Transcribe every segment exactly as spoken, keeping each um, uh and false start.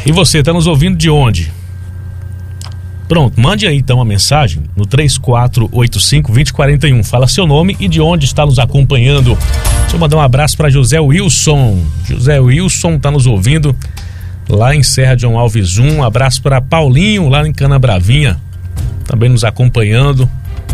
E você, tá nos ouvindo de onde? Pronto, mande aí então uma mensagem no três quatro oito cinco, dois zero quatro um. Fala seu nome e de onde está nos acompanhando. Deixa eu mandar um abraço para José Wilson. José Wilson tá nos ouvindo lá em Serra João Alves um. Um abraço para Paulinho lá em Canabravinha, também nos acompanhando.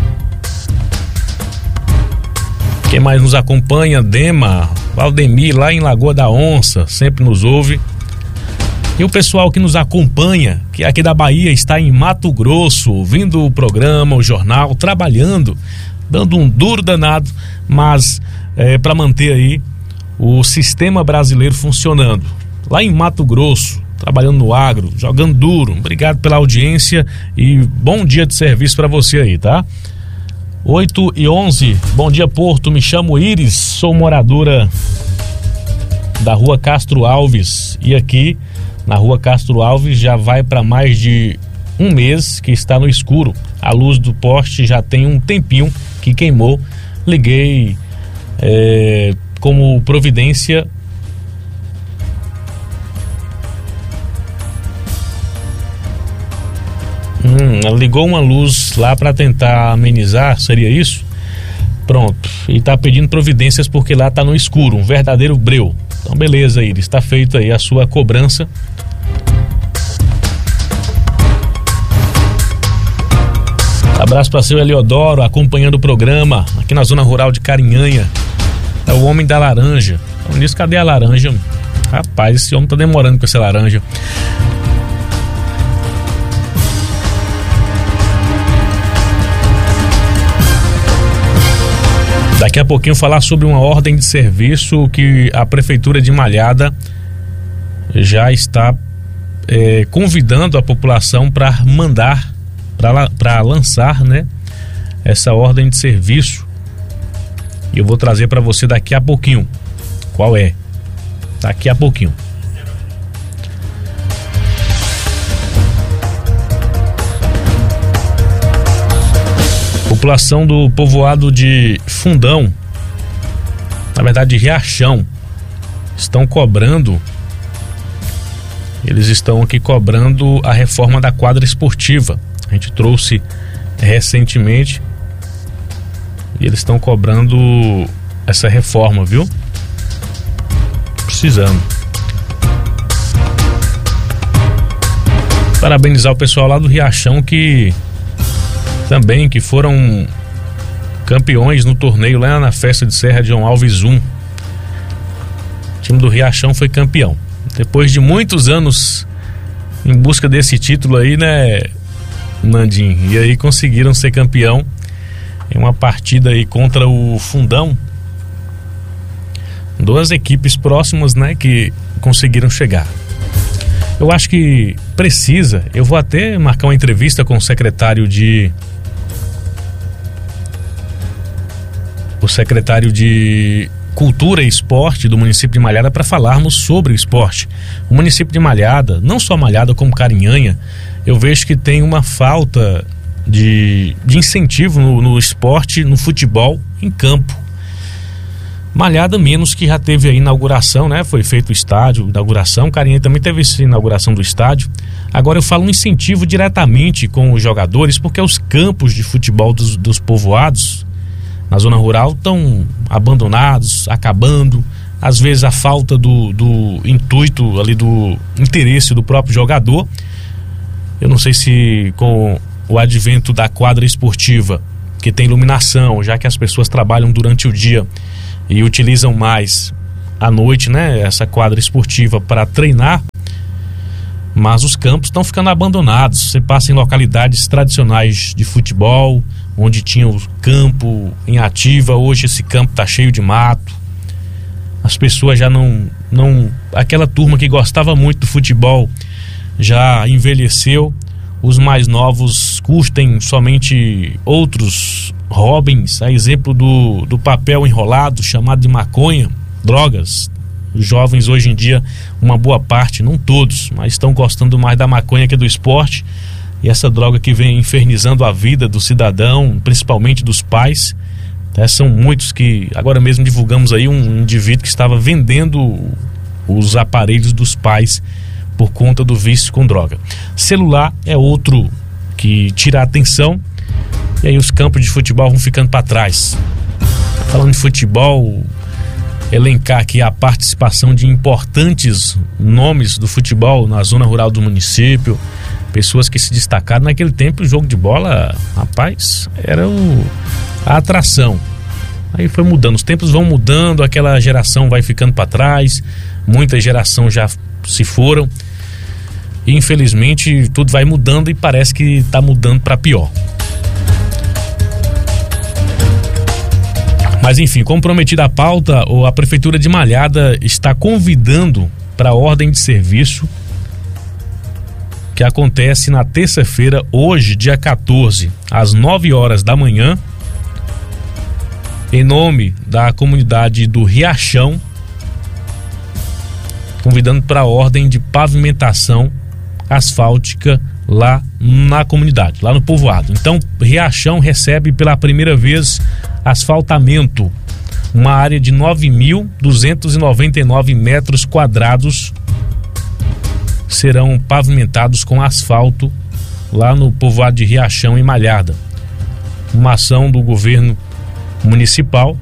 Quem mais nos acompanha? Dema, Valdemir lá em Lagoa da Onça, sempre nos ouve. E o pessoal que nos acompanha, que aqui da Bahia está em Mato Grosso, ouvindo o programa, o jornal, trabalhando, dando um duro danado, mas é, para manter aí o sistema brasileiro funcionando. Lá em Mato Grosso, trabalhando no agro, jogando duro. Obrigado pela audiência e bom dia de serviço para você aí, tá? oito e onze, bom dia Porto, me chamo Iris, sou moradora da rua Castro Alves e aqui na rua Castro Alves já vai para mais de um mês que está no escuro. A luz do poste já tem um tempinho que queimou. Liguei é, como providência hum, ligou uma luz lá para tentar amenizar, seria isso? Pronto, e tá pedindo providências porque lá tá no escuro, um verdadeiro breu. Então beleza, Iris, está feito aí a sua cobrança. Abraço para seu Eliodoro, acompanhando o programa aqui na zona rural de Carinhanha. É o homem da laranja. Então disse, cadê a laranja? Rapaz, esse homem tá demorando com essa laranja. Daqui a pouquinho falar sobre uma ordem de serviço que a Prefeitura de Malhada já está é, convidando a população para mandar, para lançar, né, essa ordem de serviço. E eu vou trazer para você daqui a pouquinho. Qual é? Daqui a pouquinho. População do povoado de Fundão, na verdade de Riachão, estão cobrando, eles estão aqui cobrando a reforma da quadra esportiva. A gente trouxe recentemente e eles estão cobrando essa reforma, viu? Precisando. Parabenizar o pessoal lá do Riachão que também que foram campeões no torneio lá na festa de Serra de João Alves um. O time do Riachão foi campeão. Depois de muitos anos em busca desse título aí, né, Nandinho? E aí conseguiram ser campeão em uma partida aí contra o Fundão. Duas equipes próximas, né, que conseguiram chegar. Eu acho que precisa, eu vou até marcar uma entrevista com o secretário de o secretário de Cultura e Esporte do município de Malhada para falarmos sobre o esporte. O município de Malhada, não só Malhada como Carinhanha, eu vejo que tem uma falta de, de incentivo no, no esporte, no futebol em campo. Malhada menos, que já teve a inauguração, né? Foi feito o estádio, inauguração. Carinhanha também teve a inauguração do estádio. Agora eu falo um incentivo diretamente com os jogadores, porque os campos de futebol dos, dos povoados na zona rural estão abandonados, acabando. Às vezes a falta do, do intuito ali, do interesse do próprio jogador. Eu não sei se com o advento da quadra esportiva, que tem iluminação, já que as pessoas trabalham durante o dia e utilizam mais à noite, né, essa quadra esportiva para treinar, mas os campos estão ficando abandonados. Você passa em localidades tradicionais de futebol, onde tinha o campo em ativa, hoje esse campo está cheio de mato. As pessoas já não, não... Aquela turma que gostava muito do futebol já envelheceu. Os mais novos curtem somente outros hobbies, a exemplo do, do papel enrolado, chamado de maconha, drogas. Os jovens hoje em dia, uma boa parte, não todos, mas estão gostando mais da maconha que do esporte. E essa droga que vem infernizando a vida do cidadão, principalmente dos pais, né? São muitos que, agora mesmo divulgamos aí um indivíduo que estava vendendo os aparelhos dos pais por conta do vício com droga. Celular é outro que tira a atenção, e aí os campos de futebol vão ficando para trás. Falando de futebol, elencar aqui a participação de importantes nomes do futebol na zona rural do município, pessoas que se destacaram naquele tempo. O jogo de bola, rapaz, era o, a atração. Aí foi mudando, os tempos vão mudando, aquela geração vai ficando para trás, muita geração já se foram, e infelizmente tudo vai mudando e parece que está mudando para pior. Mas enfim, como prometido a pauta, a Prefeitura de Malhada está convidando para a ordem de serviço que acontece na terça-feira, hoje, dia quatorze, às nove horas da manhã, em nome da comunidade do Riachão, convidando para a ordem de pavimentação asfáltica lá na comunidade, lá no povoado. Então, Riachão recebe pela primeira vez asfaltamento, uma área de nove mil duzentos e noventa e nove metros quadrados serão pavimentados com asfalto lá no povoado de Riachão, em Malhada. Uma ação do governo municipal,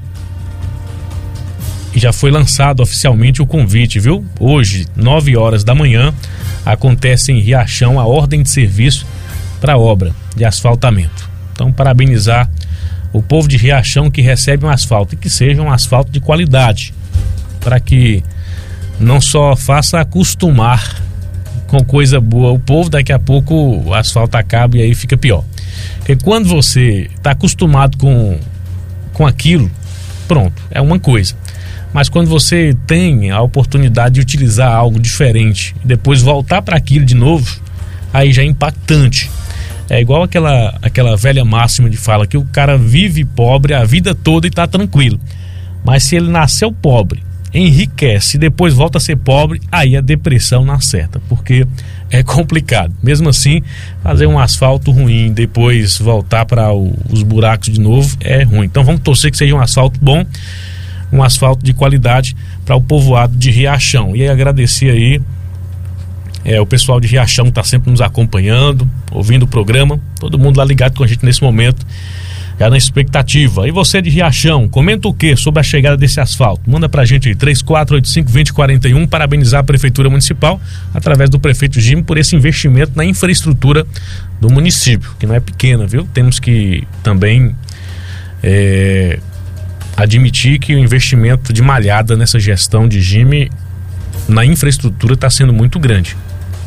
e já foi lançado oficialmente o convite, viu? Hoje, nove horas da manhã, acontece em Riachão a ordem de serviço para a obra de asfaltamento. Então, parabenizar o povo de Riachão que recebe um asfalto, e que seja um asfalto de qualidade, para que não só faça acostumar com coisa boa o povo, daqui a pouco o asfalto acaba e aí fica pior. Porque quando você está acostumado com, com aquilo, pronto, é uma coisa. Mas quando você tem a oportunidade de utilizar algo diferente e depois voltar para aquilo de novo, aí já é impactante. É igual aquela, aquela velha máxima de fala que o cara vive pobre a vida toda e tá tranquilo. Mas se ele nasceu pobre, enriquece e depois volta a ser pobre, aí a depressão não acerta, porque é complicado. Mesmo assim, fazer um asfalto ruim, depois voltar para os buracos de novo, é ruim. Então vamos torcer que seja um asfalto bom, um asfalto de qualidade para o povoado de Riachão. E aí agradecer aí é, o pessoal de Riachão que está sempre nos acompanhando, ouvindo o programa, todo mundo lá ligado com a gente nesse momento, já na expectativa. E você de Riachão, comenta o que sobre a chegada desse asfalto? Manda pra gente aí, três quatro oito cinco, dois zero quatro um, parabenizar a Prefeitura Municipal, através do prefeito Jimmy, por esse investimento na infraestrutura do município, que não é pequena, viu? Temos que também é, admitir que o investimento de Malhada nessa gestão de Jimmy na infraestrutura está sendo muito grande.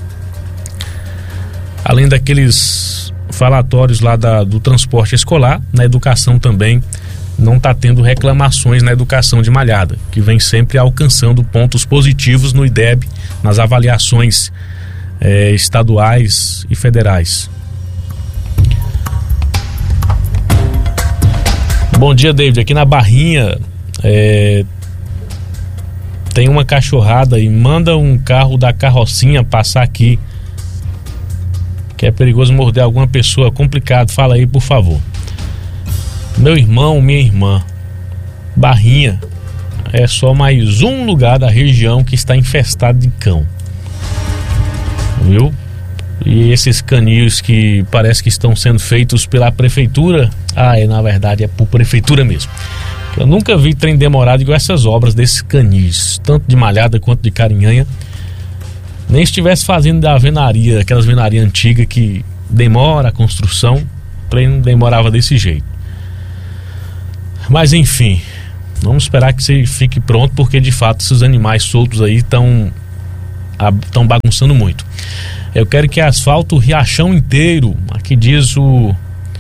Além daqueles falatórios lá da, do transporte escolar, na educação também não está tendo reclamações na educação de Malhada, que vem sempre alcançando pontos positivos no I D E B, nas avaliações é, estaduais e federais. Bom dia, David. Aqui na Barrinha é, tem uma cachorrada e manda um carro da carrocinha passar aqui, que é perigoso morder alguma pessoa. Complicado, fala aí, por favor. Meu irmão, minha irmã, Barrinha é só mais um lugar da região que está infestado de cão, viu? E esses canis que parece que estão sendo feitos pela prefeitura, ah, é, na verdade é por prefeitura mesmo. Eu nunca vi trem demorado igual essas obras desses canis, tanto de Malhada quanto de Carinhanha. Nem estivesse fazendo da alvenaria, aquelas alvenarias antigas que demora a construção, o trem não demorava desse jeito. Mas enfim, vamos esperar que você fique pronto, porque de fato esses animais soltos aí estão estão bagunçando muito. Eu quero que asfalto o Riachão inteiro. Aqui diz o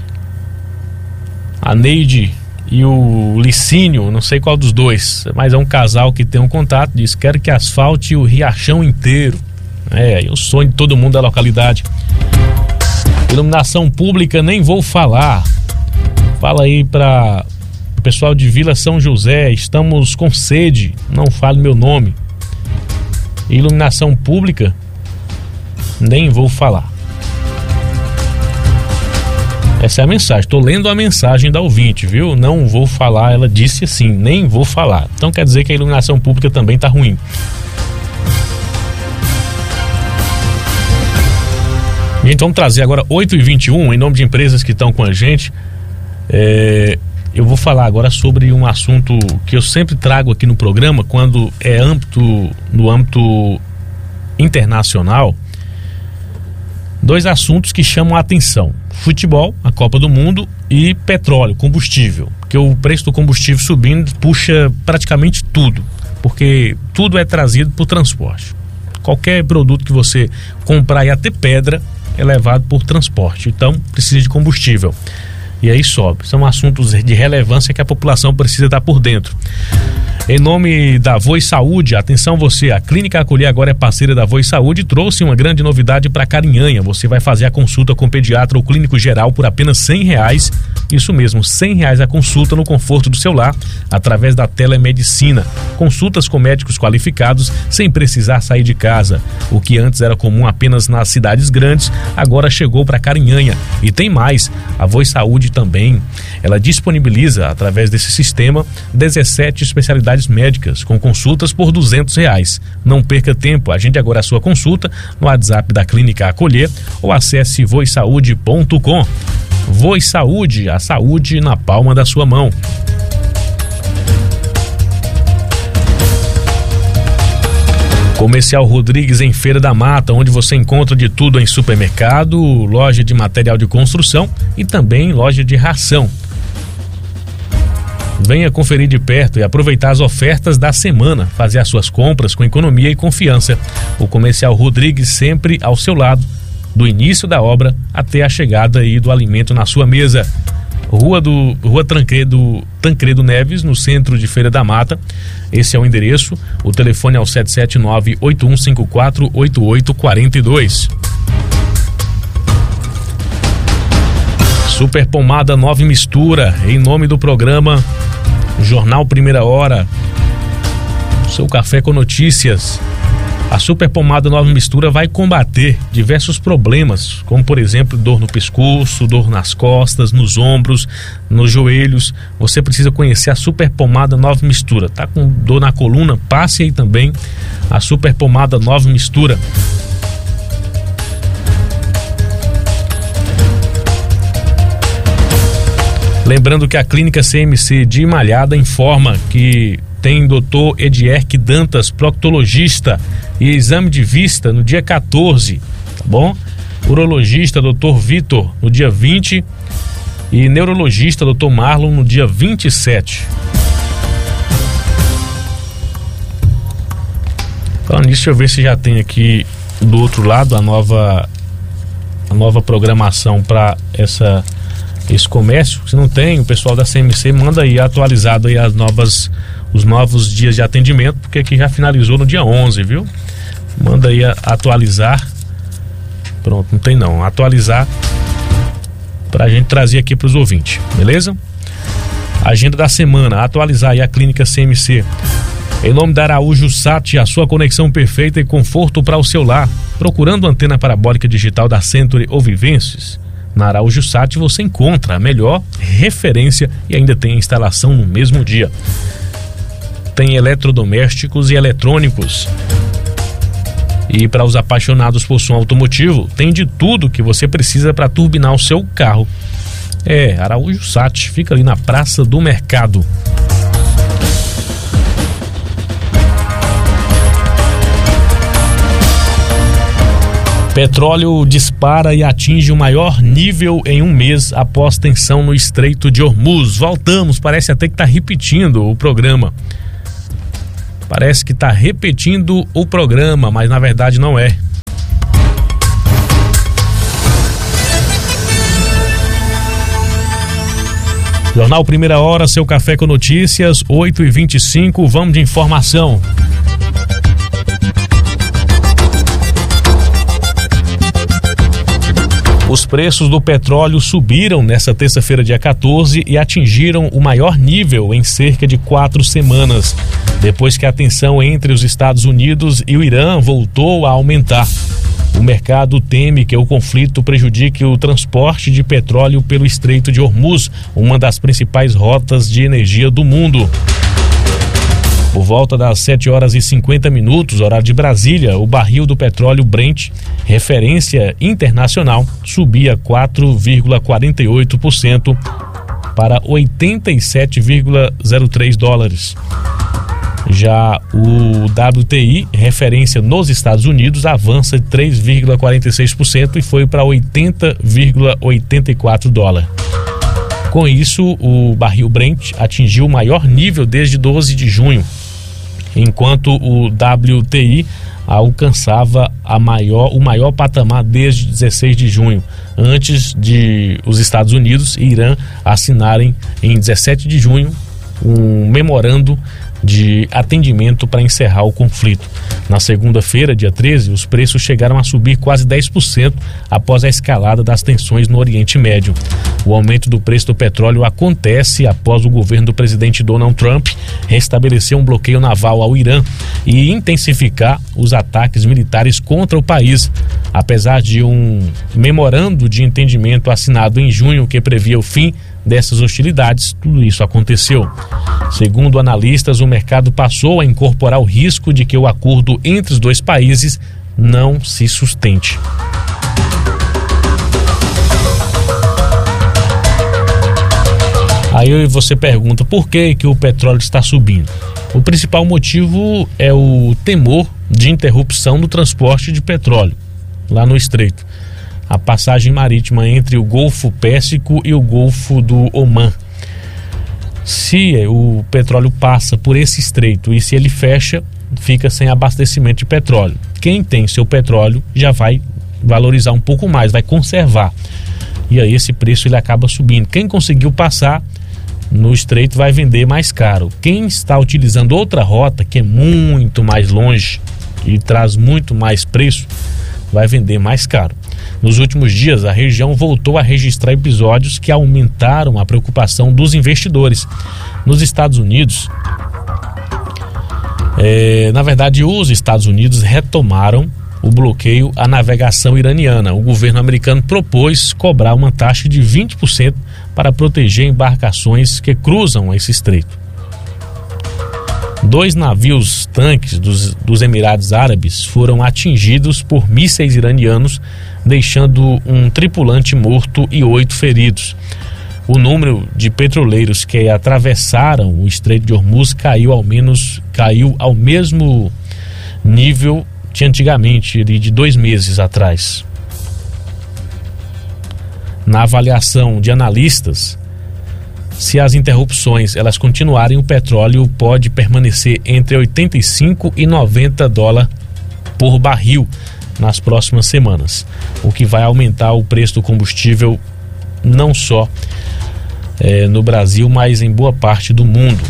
a Neide e o Licínio, não sei qual dos dois, mas é um casal que tem um contato, diz: quero que asfalte o Riachão inteiro. É, é o sonho de todo mundo da localidade. Iluminação pública, nem vou falar. Fala aí para o pessoal de Vila São José, estamos com sede, não fale meu nome. Iluminação pública, nem vou falar. Essa é a mensagem, estou lendo a mensagem da ouvinte, viu? Não vou falar, ela disse assim, nem vou falar. Então quer dizer que a iluminação pública também está ruim. Gente, vamos trazer agora oito e vinte e um, em nome de empresas que estão com a gente. É, eu vou falar agora sobre um assunto que eu sempre trago aqui no programa, quando é âmbito, no âmbito internacional. Dois assuntos que chamam a atenção: futebol, a Copa do Mundo, e petróleo, combustível. Porque o preço do combustível subindo puxa praticamente tudo, porque tudo é trazido por transporte. Qualquer produto que você comprar, e até pedra, é levado por transporte, então precisa de combustível. E aí sobe. São assuntos de relevância que a população precisa estar por dentro. Em nome da Voi Saúde, atenção você, a Clínica Acolher agora é parceira da Voi Saúde e trouxe uma grande novidade para Carinhanha. Você vai fazer a consulta com o pediatra ou clínico geral por apenas cem reais. Isso mesmo, cem reais a consulta no conforto do seu lar, através da telemedicina. Consultas com médicos qualificados sem precisar sair de casa. O que antes era comum apenas nas cidades grandes, agora chegou para Carinhanha. E tem mais, a Voi Saúde também, ela disponibiliza, através desse sistema, dezessete especialidades médicas, com consultas por duzentos reais. Não perca tempo, agende agora a sua consulta no WhatsApp da Clínica Acolher ou acesse voi saúde ponto com. Voi Saúde, a saúde na palma da sua mão. Comercial Rodrigues em Feira da Mata, onde você encontra de tudo em supermercado, loja de material de construção e também loja de ração. Venha conferir de perto e aproveitar as ofertas da semana, fazer as suas compras com economia e confiança. O Comercial Rodrigues sempre ao seu lado, do início da obra até a chegada aí do alimento na sua mesa. Rua do Rua Tancredo, Tancredo Neves, no centro de Feira da Mata. Esse é o endereço. O telefone é o sete sete nove, oito um cinco quatro, oito oito quatro dois. Super Pomada Nove Mistura, em nome do programa Jornal Primeira Hora, seu café com notícias. A Super Pomada Nova Mistura vai combater diversos problemas, como por exemplo dor no pescoço, dor nas costas, nos ombros, nos joelhos. Você precisa conhecer a Super Pomada Nova Mistura. Tá com dor na coluna? Passe aí também a Super Pomada Nova Mistura. Lembrando que a Clínica C M C de Malhada informa que tem doutor Edierque Dantas, proctologista, e exame de vista no dia quatorze, tá bom? Urologista, doutor Vitor, no dia vinte, e neurologista, doutor Marlon, no dia vinte e sete. Falando nisso, deixa eu ver se já tem aqui do outro lado a nova, a nova programação para essa... esse comércio. Se não tem, o pessoal da C M C manda aí atualizado aí as novas, os novos dias de atendimento, porque aqui já finalizou no dia onze, viu? Manda aí a, atualizar. Pronto, não tem não. Atualizar pra gente trazer aqui pros ouvintes, beleza? Agenda da semana, atualizar aí a Clínica C M C. Em nome da Araújo Sat, a sua conexão perfeita e conforto para o seu lar. Procurando antena parabólica digital da Century ou Vivences? Na Araújo Sat você encontra a melhor referência e ainda tem a instalação no mesmo dia. Tem eletrodomésticos e eletrônicos. E para os apaixonados por som automotivo, tem de tudo que você precisa para turbinar o seu carro. É, Araújo Sat, fica ali na Praça do Mercado. Petróleo dispara e atinge o maior nível em um mês após tensão no Estreito de Hormuz. Voltamos, parece até que está repetindo o programa. Parece que está repetindo o programa, mas na verdade não é. Jornal Primeira Hora, seu café com notícias, oito e vinte e cinco, vamos de informação. Os preços do petróleo subiram nesta terça-feira, dia quatorze, e atingiram o maior nível em cerca de quatro semanas, depois que a tensão entre os Estados Unidos e o Irã voltou a aumentar. O mercado teme que o conflito prejudique o transporte de petróleo pelo Estreito de Hormuz, uma das principais rotas de energia do mundo. Por volta das sete horas e cinquenta minutos, horário de Brasília, o barril do petróleo Brent, referência internacional, subia quatro vírgula quarenta e oito por cento para oitenta e sete vírgula zero três dólares. Já o W T I, referência nos Estados Unidos, avança três vírgula quarenta e seis por cento e foi para oitenta vírgula oitenta e quatro dólares. Com isso, o barril Brent atingiu o maior nível desde doze de junho, enquanto o W T I alcançava a maior, o maior patamar desde dezesseis de junho, antes de os Estados Unidos e Irã assinarem em dezessete de junho um memorando de atendimento para encerrar o conflito. Na segunda-feira, dia treze, os preços chegaram a subir quase dez por cento após a escalada das tensões no Oriente Médio. O aumento do preço do petróleo acontece após o governo do presidente Donald Trump restabelecer um bloqueio naval ao Irã e intensificar os ataques militares contra o país. Apesar de um memorando de entendimento assinado em junho que previa o fim dessas hostilidades, tudo isso aconteceu. Segundo analistas, o mercado passou a incorporar o risco de que o acordo entre os dois países não se sustente. Aí você pergunta por que que o petróleo está subindo. O principal motivo é o temor de interrupção do transporte de petróleo lá no Estreito. A passagem marítima entre o Golfo Pérsico e o Golfo do Omã. Se o petróleo passa por esse estreito e se ele fecha, fica sem abastecimento de petróleo. Quem tem seu petróleo já vai valorizar um pouco mais, vai conservar. E aí esse preço ele acaba subindo. Quem conseguiu passar no estreito vai vender mais caro. Quem está utilizando outra rota, que é muito mais longe e traz muito mais preço, vai vender mais caro. Nos últimos dias, a região voltou a registrar episódios que aumentaram a preocupação dos investidores. Nos Estados Unidos, é, na verdade, os Estados Unidos retomaram o bloqueio à navegação iraniana. O governo americano propôs cobrar uma taxa de vinte por cento para proteger embarcações que cruzam esse estreito. Dois navios tanques dos, dos Emirados Árabes foram atingidos por mísseis iranianos, deixando um tripulante morto e oito feridos. O número de petroleiros que atravessaram o Estreito de Hormuz caiu ao menos caiu ao mesmo nível de antigamente, de dois meses atrás. Na avaliação de analistas, se as interrupções elas continuarem, o petróleo pode permanecer entre oitenta e cinco e noventa dólares por barril nas próximas semanas, o que vai aumentar o preço do combustível não só é, no Brasil, mas em boa parte do mundo.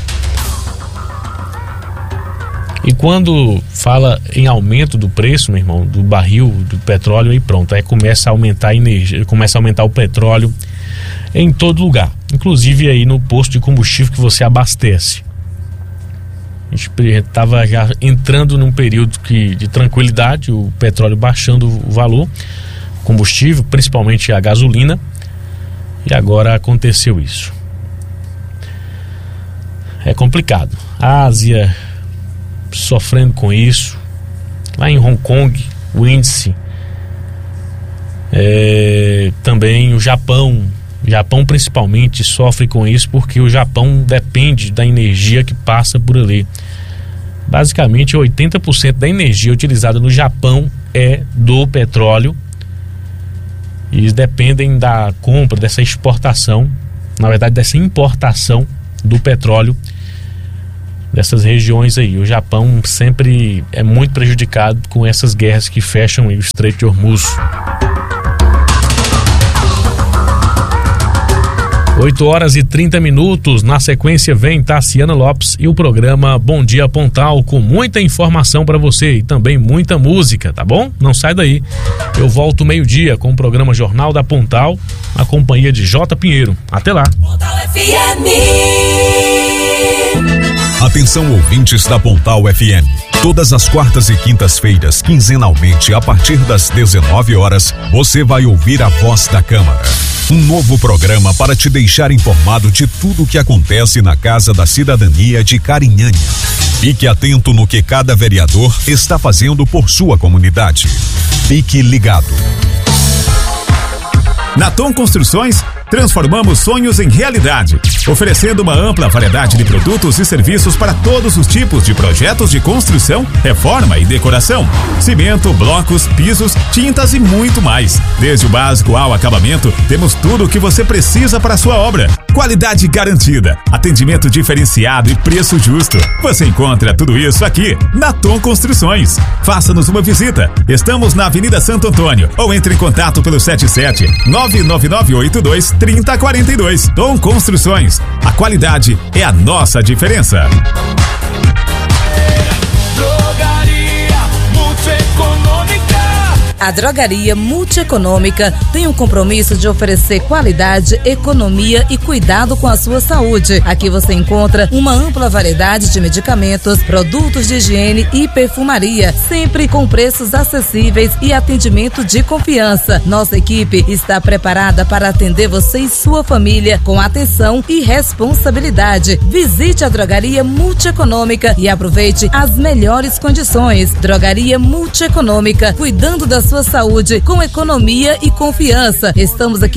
E quando fala em aumento do preço, meu irmão, do barril do petróleo, aí pronto, aí começa a aumentar a energia, começa a aumentar o petróleo em todo lugar, inclusive aí no posto de combustível que você abastece. A gente estava já entrando num período que, de tranquilidade, o petróleo baixando o valor, combustível, principalmente a gasolina, e agora aconteceu isso. É complicado. A Ásia sofrendo com isso, lá em Hong Kong, o índice, é, também o Japão, o Japão principalmente sofre com isso porque o Japão depende da energia que passa por ali. Basicamente oitenta por cento da energia utilizada no Japão é do petróleo e eles dependem da compra, dessa exportação, na verdade dessa importação do petróleo dessas regiões aí. O Japão sempre é muito prejudicado com essas guerras que fecham o Estreito de Hormuz. oito horas e trinta minutos, na sequência vem Tassiana Lopes e o programa Bom Dia Pontal, com muita informação para você e também muita música, tá bom? Não sai daí. Eu volto meio-dia com o programa Jornal da Pontal, na companhia de J. Pinheiro. Até lá. Pontal F M. Atenção, ouvintes da Pontal F M. Todas as quartas e quintas-feiras, quinzenalmente, a partir das dezenove horas, você vai ouvir a Voz da Câmara. Um novo programa para te deixar informado de tudo o que acontece na Casa da Cidadania de Carinhanha. Fique atento no que cada vereador está fazendo por sua comunidade. Fique ligado. Na Tom Construções, transformamos sonhos em realidade, oferecendo uma ampla variedade de produtos e serviços para todos os tipos de projetos de construção, reforma e decoração. Cimento, blocos, pisos, tintas e muito mais. Desde o básico ao acabamento, temos tudo o que você precisa para a sua obra. Qualidade garantida, atendimento diferenciado e preço justo. Você encontra tudo isso aqui na Tom Construções. Faça-nos uma visita. Estamos na Avenida Santo Antônio ou entre em contato pelo sete sete nove nove nove oito dois três zero quatro dois. Tom Construções. A qualidade é a nossa diferença. A Drogaria Multieconômica tem um compromisso de oferecer qualidade, economia e cuidado com a sua saúde. Aqui você encontra uma ampla variedade de medicamentos, produtos de higiene e perfumaria, sempre com preços acessíveis e atendimento de confiança. Nossa equipe está preparada para atender você e sua família com atenção e responsabilidade. Visite a Drogaria Multieconômica e aproveite as melhores condições. Drogaria Multieconômica, cuidando da sua saúde com economia e confiança. Estamos aqui